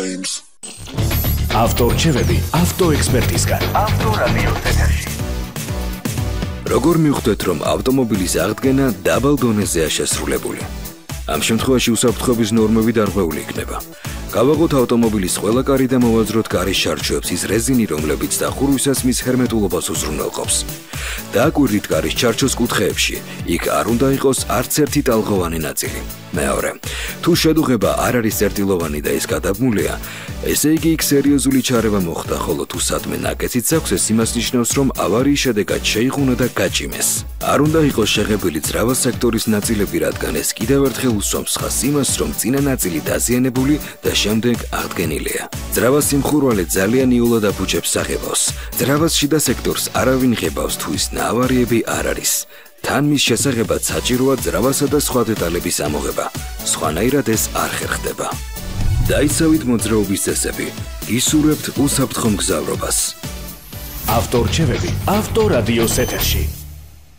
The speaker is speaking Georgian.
Games. ავტორჩევები ავტოექსპერტისგან. ავტორადიოს ეთერში. როგორ მივხვდეთ, რომ ავტომობილის აღდგენა დაბალ დონეზეა შესრულებული? ამ შემთხვევაში უსაფრთხოების ნორმები დარღვეული იქნება. გავაღოთ ავტომობილის ყველა კარი და მოვაძროთ კარის შარჩოებს ის რეზინი, რომლებიც დახურვისას მის ჰერმეტულობას უზრუნველყოფს. დააკვირდით კარის ჩარჩოს კუთხეებში, იქ არ უნდა იყოს არც ერთი ტალღოვანი ნაწილი. მეორე, თუ შედუღება არ არის წერტილოვანი და ის გადაბმულია, ესე იგი იქ სერიოზული ჩარევა მოხდა, ხოლო თუ სადმე ნაკეციც აქვს, ეს იმას ნიშნავს, რომ ავარიის შედეგად შეიხუნა და გაჭიმეს. არ უნდა იყოს შეღებილი ძრავა სექტორის ნაწილები, რადგან ეს კიდევ ერთხელ უსვამს ხაზს იმას, რომ წინა ნაწილი დაზიანებული და შემდეგ აღდგენილია. ძრავას სიმხურვალე ძალიან იოლად აფუჭებს საღებავს. ძრავას შიდა სექტორს არავინ ღებავს, თუ ის ნაავარიები არ არის. თან მის შესაღებად საჭიროა ძრავასა და სხვა დეტალების ამოღება. სხვანაირად ეს არ ხერხდება. დაიცავით მოძრაობის წესები. ისურვებთ უსაფრთხო მგზავრობას. ავტორჩევები ავტორადიოს ეთერში.